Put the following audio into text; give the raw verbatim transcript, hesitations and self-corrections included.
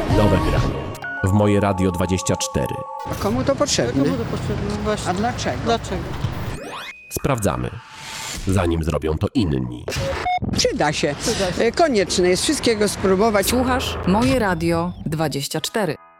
Nowe grano w Moje Radio dwadzieścia cztery. A komu to potrzebne? Komu to potrzebne? Właśnie. A dlaczego? Dlaczego? Sprawdzamy, zanim zrobią to inni. Przyda się. Przyda się. E, Konieczne jest wszystkiego spróbować. Słuchasz Moje Radio dwadzieścia cztery.